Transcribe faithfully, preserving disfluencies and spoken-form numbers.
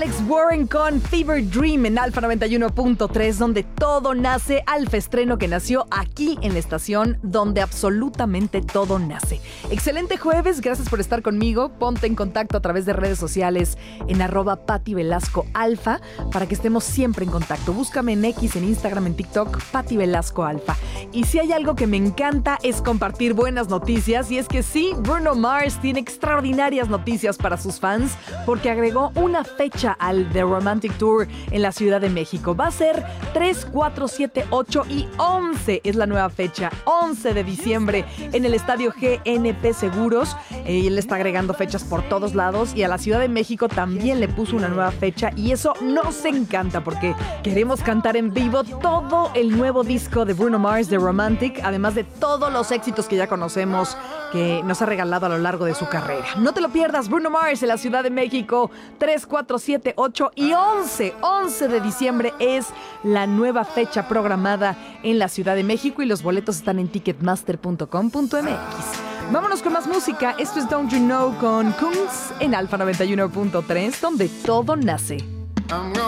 Alex Warren con Fever Dream en Alfa noventa y uno punto tres, donde todo nace. Alfa estreno que nació aquí en la estación donde absolutamente todo nace. Excelente jueves, gracias por estar conmigo. Ponte en contacto a través de redes sociales en arroba Pati Velasco Alfa para que estemos siempre en contacto. Búscame en X, en Instagram, en TikTok, Pati Velasco Alfa. Y si hay algo que me encanta es compartir buenas noticias, y es que sí, Bruno Mars tiene extraordinarias noticias para sus fans porque agregó una fecha al The Romantic Tour en la Ciudad de México. Va a ser tres, cuatro, siete, ocho y once es la nueva fecha, once de diciembre en el Estadio G N P Seguros. Eh, él está agregando fechas por todos lados, y a la Ciudad de México también le puso una nueva fecha, y eso nos encanta porque queremos cantar en vivo todo el nuevo disco de Bruno Mars, The Romantic, además de todos los éxitos que ya conocemos que nos ha regalado a lo largo de su carrera. No te lo pierdas, Bruno Mars en la Ciudad de México, tres, cuatro, siete, ocho y once. once de diciembre es la nueva fecha programada en la Ciudad de México, y los boletos están en ticketmaster punto com punto m x. Vámonos con más música. Esto es Don't You Know con Kunz en Alfa noventa y uno punto tres, donde todo nace.